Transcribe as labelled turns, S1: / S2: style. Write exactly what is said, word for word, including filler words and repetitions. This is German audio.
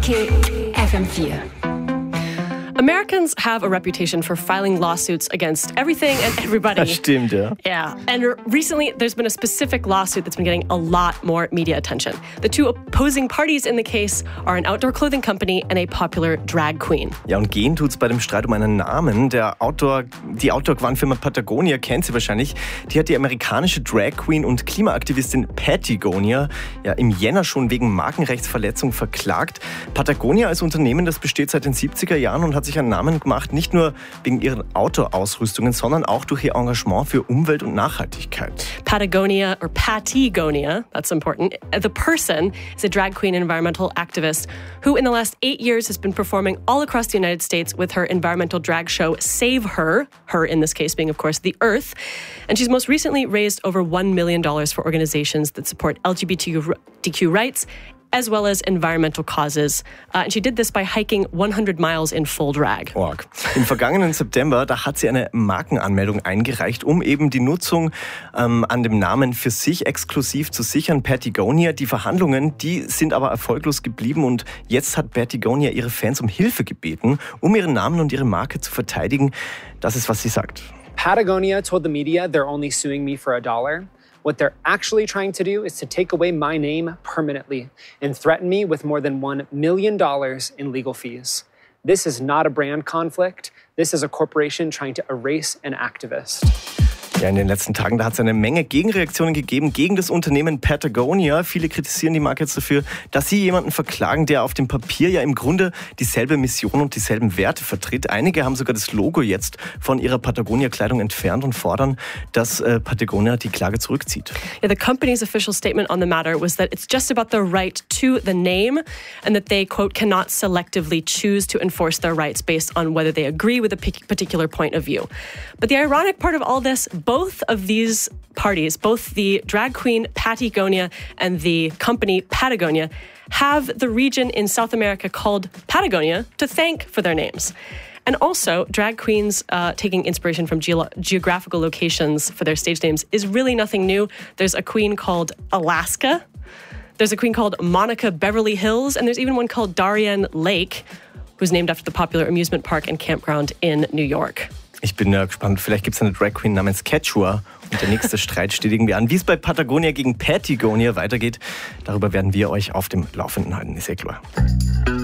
S1: F M vier.
S2: Americans have a reputation for filing lawsuits against everything and everybody.
S3: Das stimmt, ja.
S2: Yeah, and recently there's been a specific lawsuit that's been getting a lot more media attention. The two opposing parties in the case are an outdoor clothing company and a popular drag queen.
S3: Ja, und gehen tut's bei dem Streit um einen Namen. Der Outdoor, die Outdoor-Warnfirma Patagonia kennt sie wahrscheinlich. Die hat die amerikanische Drag Queen und Klimaaktivistin Patagonia ja im Jänner schon wegen Markenrechtsverletzung verklagt. Patagonia als Unternehmen, das besteht seit den siebziger Jahren und hat sich einen Namen gemacht, nicht nur wegen ihren Outdoor-Ausrüstungen, sondern auch durch ihr Engagement für Umwelt und Nachhaltigkeit.
S2: Patagonia, or Patagonia, that's important. The person is a drag queen and environmental activist who in the last eight years has been performing all across the United States with her environmental drag show Save Her, her in this case being, of course, the Earth. And she's most recently raised over one million dollars for organizations that support L G B T Q rights, as well as environmental causes. Uh, and she did this by hiking one hundred miles in full drag.
S3: Org. Im vergangenen September, da hat sie eine Markenanmeldung eingereicht, um eben die Nutzung ähm, an dem Namen für sich exklusiv zu sichern. Patagonia, die Verhandlungen, die sind aber erfolglos geblieben und jetzt hat Patagonia ihre Fans um Hilfe gebeten, um ihren Namen und ihre Marke zu verteidigen. Das ist, was sie sagt.
S4: Patagonia told the media they're only suing me for a dollar. What they're actually trying to do is to take away my name permanently and threaten me with more than one million dollars in legal fees. This is not a brand conflict. This is a corporation trying to erase an activist.
S3: Ja, in den letzten Tagen, da hat es eine Menge Gegenreaktionen gegeben gegen das Unternehmen Patagonia. Viele kritisieren die Marke jetzt dafür, dass sie jemanden verklagen, der auf dem Papier ja im Grunde dieselbe Mission und dieselben Werte vertritt. Einige haben sogar das Logo jetzt von ihrer Patagonia-Kleidung entfernt und fordern, dass äh, Patagonia die Klage zurückzieht.
S2: Yeah, the company's official statement on the matter was that it's just about the right to the name and that they, quote, cannot selectively choose to enforce their rights based on whether they agree with a particular point of view. But the ironic part of all this, both of these parties, both the drag queen Patagonia and the company Patagonia, have the region in South America called Patagonia to thank for their names. And also, drag queens uh, taking inspiration from ge- geographical locations for their stage names is really nothing new. There's a queen called Alaska. There's a queen called Monica Beverly Hills. And there's even one called Darien Lake, who's named after the popular amusement park and campground in New York.
S3: Ich bin ja gespannt, vielleicht gibt es eine Drag Queen namens Quechua und der nächste Streit steht irgendwie an. Wie es bei Patagonia gegen Patagonia weitergeht, darüber werden wir euch auf dem Laufenden halten, ist ja klar.